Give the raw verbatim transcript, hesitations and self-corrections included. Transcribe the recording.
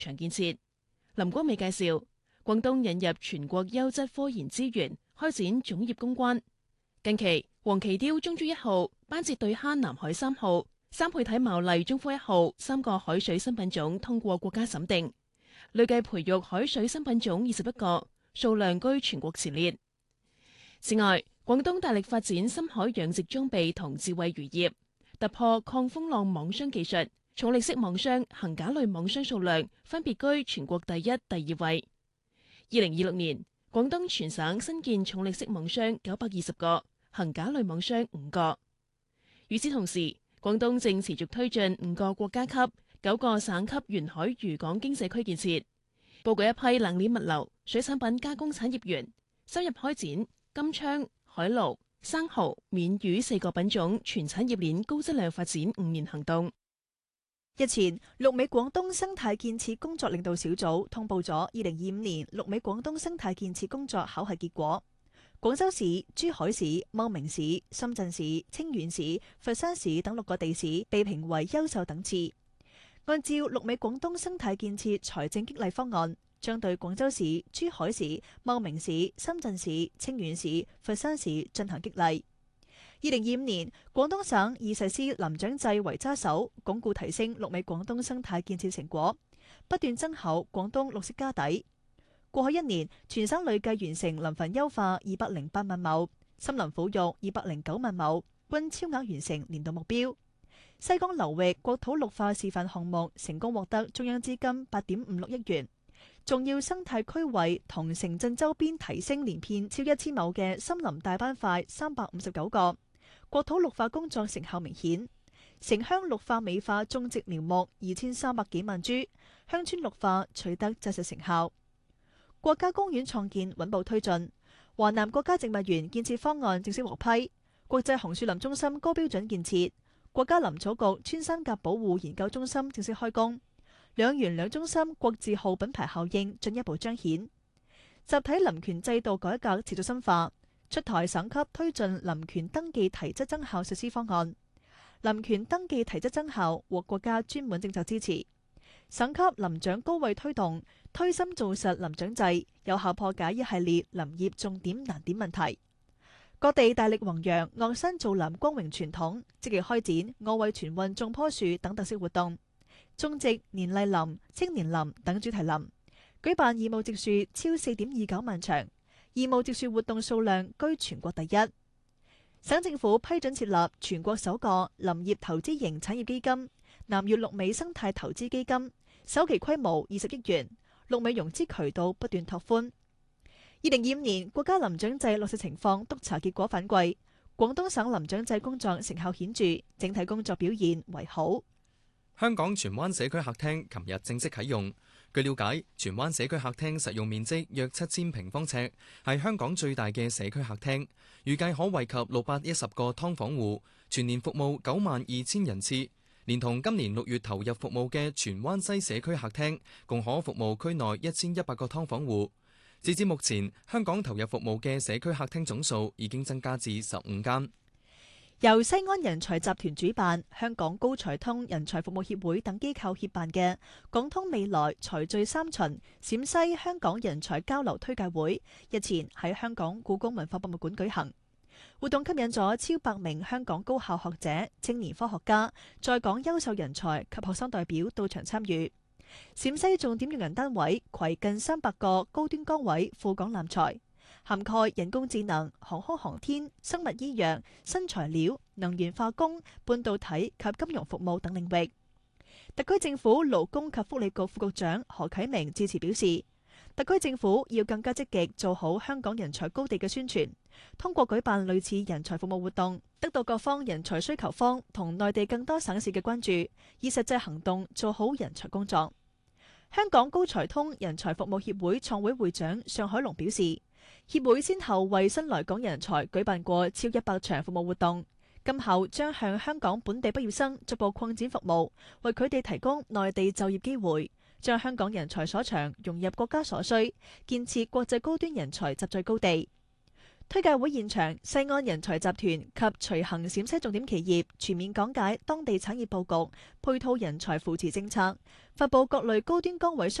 場建設。林光美介紹，廣東引入全國優質科研資源，開展種業攻關。近期，黃鰭雕中珠一號、班節對蝦南海三號、三倍體牡蠣中科一號三個海水新品種通過國家審定，累計培育海水新品種二十一個，數量居全國前列。此外，廣東大力發展深海養殖裝備同智慧漁業，突破抗風浪網箱技術，重力式網箱、桁架類網箱數量分別居全國第一、第二位。二零二六年，廣東全省新建重力式網箱九百二十個，桁架類網箱五個。與此同時，廣東正持續推進五個國家級、九個省級沿海漁港經社區建設，布局一批冷鏈物流、水產品加工產業園，深入開展金槍、海鱸、生蠔、免魚四個品種全產業鏈高質量發展五年行動。 日前，陸美廣東生態建設工作領導小組通報咗二零二五年陸美廣東生態建設工作考核結果。廣州市、珠海市、茂名市、深圳市、清遠市、佛山市等六個地市被評為優秀等次。按照陸美廣東生態建設財政激勵方案，將對廣州市、珠海市、茂名市、深圳市、清遠市、佛山市進行激勵。二零二五年，廣東省以實施林長制為揸手，鞏固提升陸美廣東生態建設成果，不斷增厚廣東綠色家底。過去一年，全省累計完成林份優化二百零八萬畝，森林撫育二百零九萬畝，均超額完成年度目標。西江流域國土綠化示範項目成功獲得中央資金八點五六億元，重要生態區位同城鎮周邊提升連片超一千畝嘅森林大斑塊三百五十九個。國土綠化工作成效明顯，城鄉綠化美化種植苗木二千三百幾萬株，鄉村綠化取得紮實成效。國家公園創建穩步推進，華南國家植物園建設方案正式獲批，國際紅樹林中心高標準建設，國家林草局穿山甲保護研究中心正式開工，兩園兩中心國字號品牌效應進一步彰顯。集體林權制度改革持續深化，出台省級推進林權登記提質增效實施方案，林權登記提質增效獲國家專門政策支持。省級林長高位推動，推深做實林長制，有效破解一系列林業重點難點問題。各地大力弘揚岳山造林光榮傳統，積極開展我為全運種棵樹等特色活動，種植年麗林、青年林等主題林，舉辦義務植樹超四點二九萬場，義務植樹活動數量居全國第一。省政府批准設立全國首個林業投資型產業基金——南粵陸美生態投資基金，首期規模二十億元，陸美融資渠道不斷拓寬。二零二五年國家林長制落實情況督查結果反饋，廣東省林長制工作成效顯著，整體工作表現為好。 香港荃灣社區客廳琴日正式啟用。據了解，荃灣社區客廳實用面積約七千平方尺，係香港最大嘅社區客廳，預計可惠及六百一十個劏房戶，全年服務九萬二千人次。連同今年六月投入服務嘅荃灣西社區客廳，共可服務區內一千一百個劏房戶。截至目前，香港投入服務嘅社區客廳總數已經增加至十五間。 由西安人才集團主辦、香港高才通人才服務協會等機構協辦嘅港通未來才聚三巡陝西香港人才交流推介會，日前喺香港故宮文化博物館舉行。活動吸引咗超百名香港高校學者、青年科學家、在港優秀人才及學生代表到場參與。陝西重點用人單位攜近三百個高端崗位赴港攬才，涵蓋人工智能、航空航天、生物醫藥、新材料、能源化工、半導體及金融服務等領域。特區政府勞工及福利局副局長何啟明致辭表示，特區政府要更加積極做好香港人才高地嘅宣傳，通過舉辦類似人才服務活動，得到各方人才需求方同內地更多省市嘅關注，以實際行動做好人才工作。香港高才通人才服務協會創會會長尚海龍表示，協會先後為新來港人才舉辦過超一百場服務活動，今後將向香港本地畢業生逐步擴展服務，為佢哋提供內地就業機會，將香港人才所長融入國家所需，建設國際高端人才集聚高地。 推介會現場，西安人才集團及隨行陝西重點企業全面講解當地產業佈局、配套人才扶持政策，發佈各類高端崗位